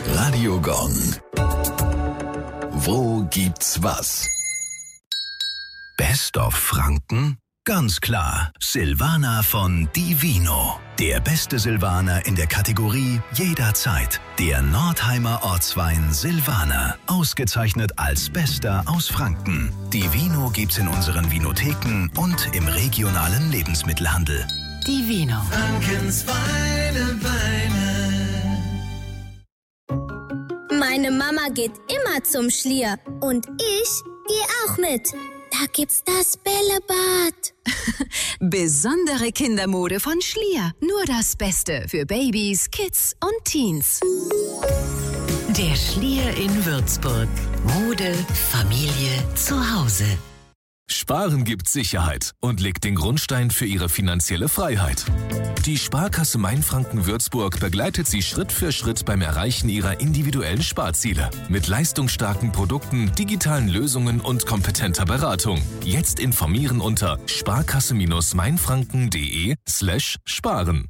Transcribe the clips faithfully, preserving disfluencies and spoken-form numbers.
Radio Gong. Wo gibt's was? Best of Franken? Ganz klar, Silvaner von Divino. Der beste Silvaner in der Kategorie jederzeit. Der Nordheimer Ortswein Silvaner. Ausgezeichnet als Bester aus Franken. Divino gibt's in unseren Vinotheken und im regionalen Lebensmittelhandel. Divino. Frankens Weine, Weine. Meine Mama geht immer zum Schlier und ich gehe auch mit. Da gibt's das Bällebad. Besondere Kindermode von Schlier. Nur das Beste für Babys, Kids und Teens. Der Schlier in Würzburg. Mode, Familie, Zuhause. Sparen gibt Sicherheit und legt den Grundstein für Ihre finanzielle Freiheit. Die Sparkasse Mainfranken-Würzburg begleitet Sie Schritt für Schritt beim Erreichen Ihrer individuellen Sparziele. Mit leistungsstarken Produkten, digitalen Lösungen und kompetenter Beratung. Jetzt informieren unter sparkasse-mainfranken.de slash sparen.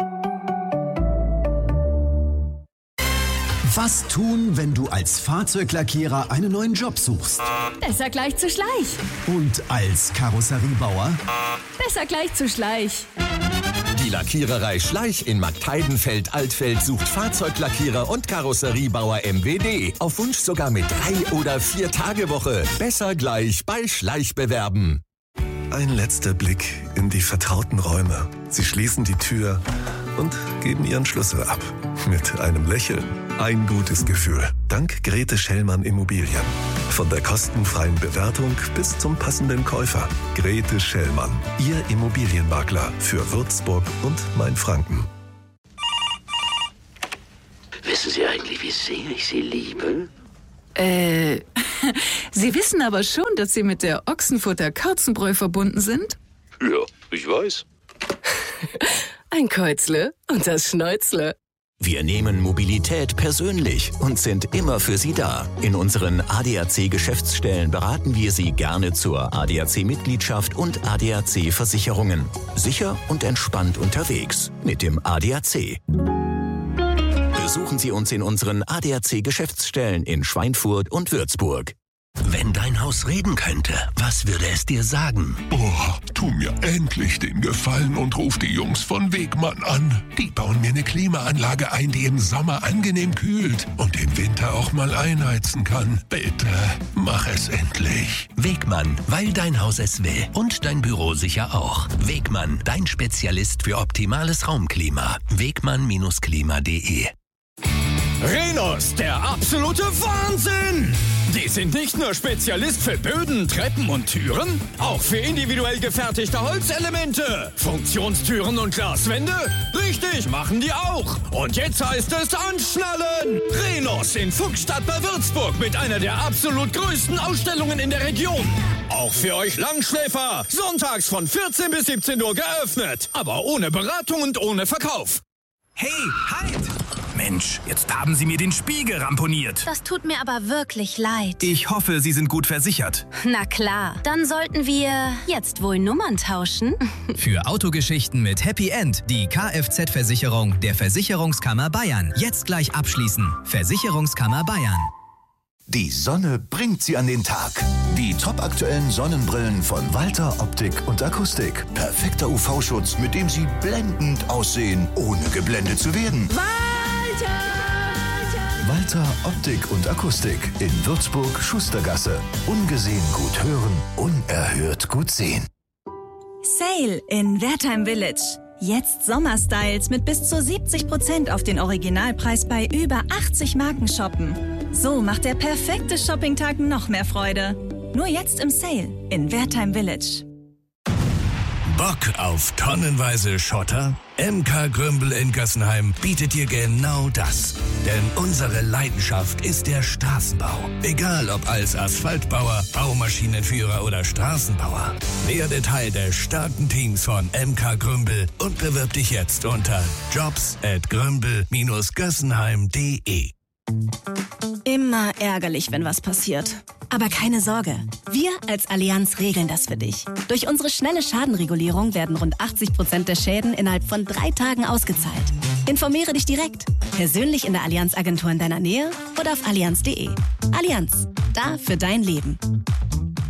Was tun, wenn du als Fahrzeuglackierer einen neuen Job suchst? Besser gleich zu Schleich. Und als Karosseriebauer? Besser gleich zu Schleich. Die Lackiererei Schleich in Marktheidenfeld-Altfeld sucht Fahrzeuglackierer und Karosseriebauer M W D. Auf Wunsch sogar mit drei- oder vier-Tage-Woche. Besser gleich bei Schleich bewerben. Ein letzter Blick in die vertrauten Räume. Sie schließen die Tür und geben ihren Schlüssel ab. Mit einem Lächeln. Ein gutes Gefühl. Dank Grete Schellmann Immobilien. Von der kostenfreien Bewertung bis zum passenden Käufer. Grete Schellmann. Ihr Immobilienmakler für Würzburg und Mainfranken. Wissen Sie eigentlich, wie sehr ich Sie liebe? Äh, Sie wissen aber schon, dass Sie mit der Ochsenfutter-Kauzenbräu verbunden sind? Ja, ich weiß. Ein Käuzle und das Schnäuzle. Wir nehmen Mobilität persönlich und sind immer für Sie da. In unseren A D A C-Geschäftsstellen beraten wir Sie gerne zur A D A C-Mitgliedschaft und A D A C-Versicherungen. Sicher und entspannt unterwegs mit dem A D A C. Besuchen Sie uns in unseren A D A C-Geschäftsstellen in Schweinfurt und Würzburg. Wenn dein Haus reden könnte, was würde es dir sagen? Oh, tu mir endlich den Gefallen und ruf die Jungs von Wegmann an. Die bauen mir eine Klimaanlage ein, die im Sommer angenehm kühlt und im Winter auch mal einheizen kann. Bitte, mach es endlich. Wegmann, weil dein Haus es will und dein Büro sicher auch. Wegmann, dein Spezialist für optimales Raumklima. Wegmann Klima punkt de. Rhenus, der absolute Wahnsinn! Die sind nicht nur Spezialist für Böden, Treppen und Türen, auch für individuell gefertigte Holzelemente, Funktionstüren und Glaswände. Richtig, machen die auch. Und jetzt heißt es anschnallen! Rhenus in Fuchsstadt bei Würzburg mit einer der absolut größten Ausstellungen in der Region. Auch für euch Langschläfer, sonntags von vierzehn bis siebzehn Uhr geöffnet, aber ohne Beratung und ohne Verkauf. Hey, halt! Mensch, jetzt haben Sie mir den Spiegel ramponiert. Das tut mir aber wirklich leid. Ich hoffe, Sie sind gut versichert. Na klar, dann sollten wir jetzt wohl Nummern tauschen. Für Autogeschichten mit Happy End die Kfz-Versicherung der Versicherungskammer Bayern. Jetzt gleich abschließen. Versicherungskammer Bayern. Die Sonne bringt sie an den Tag. Die topaktuellen Sonnenbrillen von Walter Optik und Akustik. Perfekter U V-Schutz, mit dem Sie blendend aussehen, ohne geblendet zu werden. Walter! Walter Optik und Akustik in Würzburg, Schustergasse. Ungesehen gut hören, unerhört gut sehen. Sale in Wertheim Village. Jetzt Sommerstyles mit bis zu siebzig Prozent auf den Originalpreis bei über achtzig Marken shoppen. So macht der perfekte Shoppingtag noch mehr Freude. Nur jetzt im Sale in Wertheim Village. Bock auf tonnenweise Schotter? M K Grümbel in Gössenheim bietet dir genau das. Denn unsere Leidenschaft ist der Straßenbau. Egal ob als Asphaltbauer, Baumaschinenführer oder Straßenbauer. Werde Teil des starken Teams von M K Grümbel und bewirb dich jetzt unter jobs at grümbel Bindestrich gössenheim punkt de. Immer ärgerlich, wenn was passiert. Aber keine Sorge, wir als Allianz regeln das für dich. Durch unsere schnelle Schadenregulierung werden rund achtzig Prozent der Schäden innerhalb von drei Tagen ausgezahlt. Informiere dich direkt. Persönlich in der Allianz Agentur in deiner Nähe oder auf allianz punkt de. Allianz, da für dein Leben.